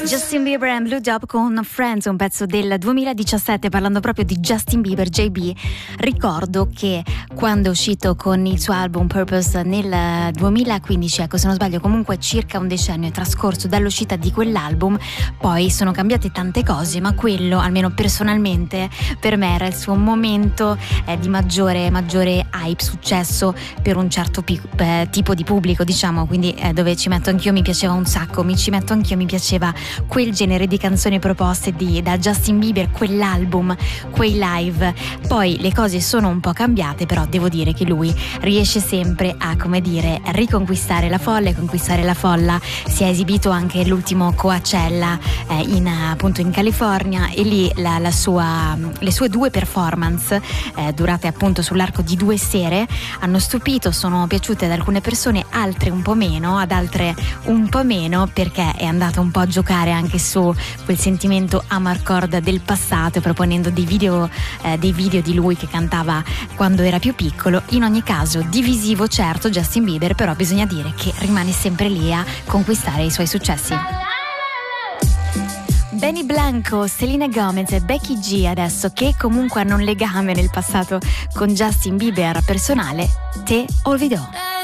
Justin Bieber and Blue Dog con Friends, un pezzo del 2017. Parlando proprio di Justin Bieber, JB, ricordo che quando è uscito con il suo album Purpose nel 2015, ecco, se non sbaglio, comunque circa un decennio è trascorso dall'uscita di quell'album, poi sono cambiate tante cose, ma quello, almeno personalmente, per me era il suo momento di maggiore hype, successo per un certo tipo di pubblico, diciamo, quindi dove ci metto anch'io, mi piaceva un sacco, mi piaceva quel genere di canzoni proposte da Justin Bieber, quell'album, quei live. Poi le cose sono un po' cambiate, però devo dire che lui riesce sempre a, come dire, riconquistare la folla e conquistare la folla. Si è esibito anche l'ultimo Coachella appunto in California, e lì le sue 2 performance durate appunto sull'arco di 2 sere hanno stupito, sono piaciute ad alcune persone, altre un po' meno, ad altre un po' meno, perché è andato un po' a giocare anche su quel sentimento amarcord del passato, proponendo dei video di lui che cantava quando era più piccolo. In ogni caso divisivo, certo, Justin Bieber, però bisogna dire che rimane sempre lì a conquistare i suoi successi. Benny Blanco, Selena Gomez e Becky G adesso, che comunque hanno un legame nel passato con Justin Bieber personale. Te olvidò.